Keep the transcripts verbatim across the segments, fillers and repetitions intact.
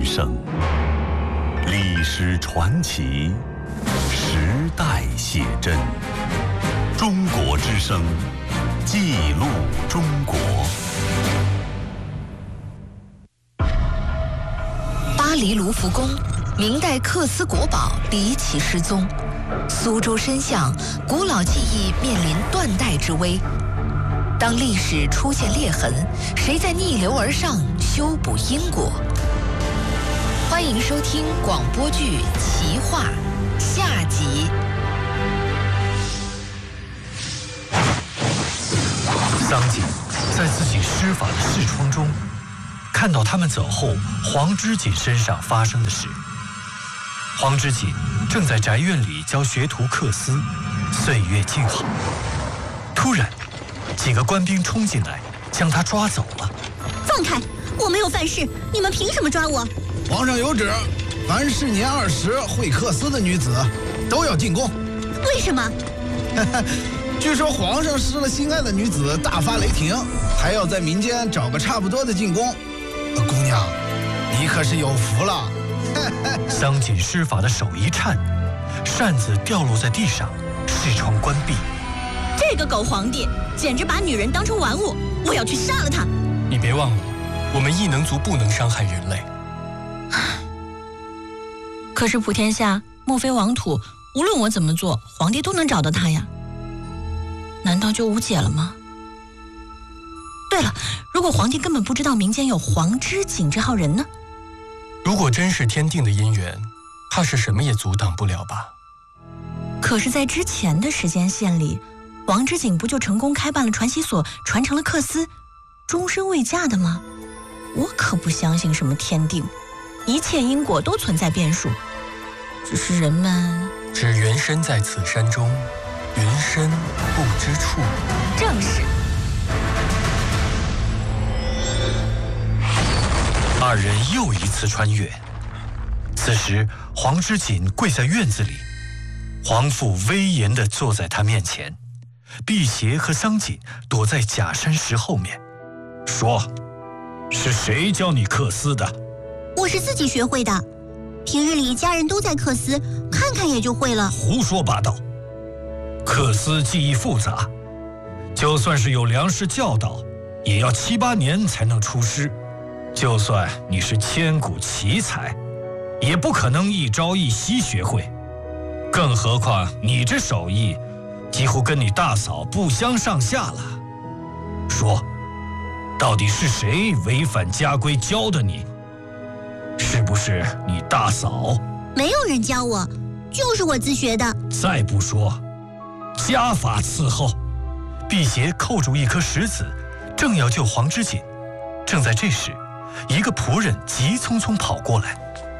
之声，历史传奇，时代写真。中国之声，记录中国。 巴黎卢浮宫，明代缂丝国宝离奇失踪；苏州深巷，古老技艺面临断代之危。当历史出现裂痕，谁在逆流而上修补因果？欢迎收听广播剧《奇话》下集。 桑景在自己施法的视窗中，看到他们走后黄之锦身上发生的事。黄之锦正在宅院里教学徒缂丝，岁月静好。突然，几个官兵冲进来，将他抓走了。 放开！我没有犯事，你们凭什么抓我？ 皇上有旨，凡是年二十会缂丝的女子，都要进宫。 为什么？ 据说皇上失了心爱的女子，大发雷霆，还要在民间找个差不多的进宫。姑娘，你可是有福了。 桑锦施法的手一颤，扇子掉落在地上，视窗关闭。 这个狗皇帝简直把女人当成玩物，我要去杀了他！ 你别忘了，我们异能族不能伤害人类。 可是普天下莫非王土，无论我怎么做，皇帝都能找到他呀。难道就无解了吗？对了，如果皇帝根本不知道民间有黄之锦这号人呢？ 如果真是天定的姻缘，怕是什么也阻挡不了吧。 可是在之前的时间线里，黄之锦不就成功开办了传习所，传承了缂丝，终身未嫁的吗？我可不相信什么天定，一切因果都存在变数，只是人们只缘身在此山中，云深不知处。 正是。 二人又一次穿越，此时黄之锦跪在院子里，皇父威严地坐在他面前，辟邪和桑锦躲在假山石后面。 说，是谁教你缂丝的？ 我是自己学会的，平日里家人都在缂丝，看看也就会了。 胡说八道！缂丝技艺复杂，就算是有良师教导，也要七八年才能出师。就算你是千古奇才，也不可能一朝一夕学会。更何况你这手艺，几乎跟你大嫂不相上下了。说，到底是谁违反家规教的你？是不是你大嫂？ 没有人教我，就是我自学的。 再不说，家法伺候。 辟邪扣住一颗石子，正要救黄之锦。正在这时，一个仆人急匆匆跑过来。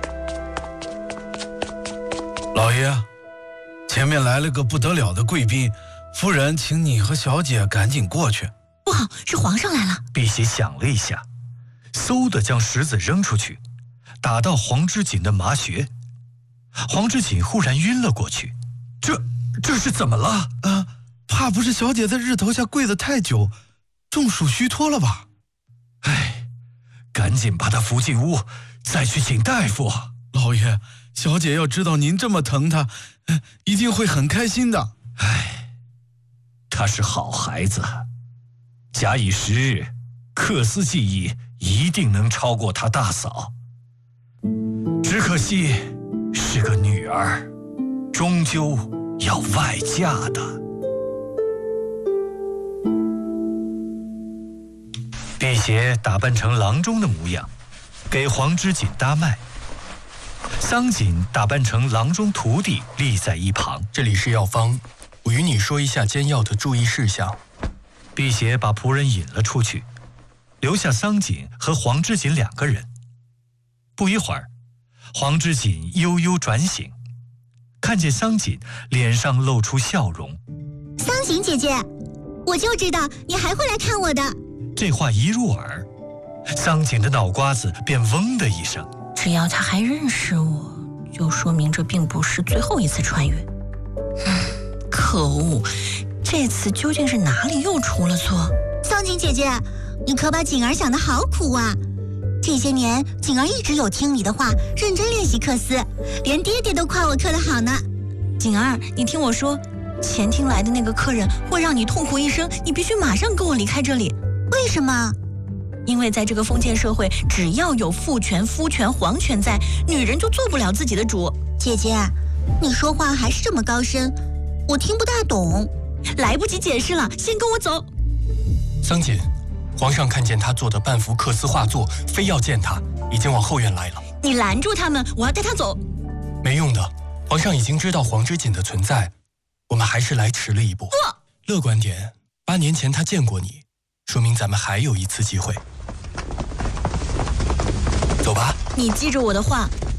老爷，前面来了个不得了的贵宾，夫人请你和小姐赶紧过去。 不好，是皇上来了。 辟邪想了一下，嗖地将石子扔出去，打到黄之锦的麻穴。黄之锦忽然晕了过去。 这这是怎么了？ 啊，怕不是小姐在日头下跪得太久，中暑虚脱了吧？ 哎，赶紧把她扶进屋，再去请大夫。 老爷，小姐要知道您这么疼她，一定会很开心的。 哎，她是好孩子，假以时日，缂丝技艺一定能超过她大嫂。只可惜是个女儿，终究要外嫁的。 辟邪打扮成郎中的模样，给黄之锦搭脉。桑锦打扮成郎中徒弟，立在一旁。 这里是药方，我与你说一下煎药的注意事项。 辟邪把仆人引了出去，留下桑锦和黄之锦两个人。不一会儿，黄之锦悠悠转醒，看见桑锦，脸上露出笑容。 桑锦姐姐，我就知道你还会来看我的。 这话一入耳，桑锦的脑瓜子便嗡的一声。 只要他还认识我，就说明这并不是最后一次穿越。嗯，可恶，这次究竟是哪里又出了错？桑锦姐姐，你可把锦儿想得好苦啊！ 这些年，景儿一直有听你的话，认真练习克斯，连爹爹都夸我刻得好呢。 景儿，你听我说，前厅来的那个客人会让你痛苦一生，你必须马上跟我离开这里。 为什么？ 因为在这个封建社会，只要有父权、夫权、皇权在，女人就做不了自己的主。 姐姐，你说话还是这么高深，我听不大懂。 来不及解释了，先跟我走。 桑锦，皇上看见他做的半幅克斯画作，非要见他，已经往后院来了。 你拦住他们，我要带他走。 没用的，皇上已经知道黄之锦的存在，我们还是来迟了一步。 不， 乐观点，八年前他见过你，说明咱们还有一次机会。走吧。 你记着我的话，